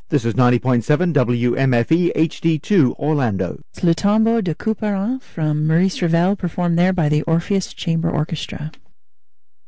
This is 90.7 WMFE HD2 Orlando. Le Tombeau de Couperin from Maurice Ravel, performed there by the Orpheus Chamber Orchestra.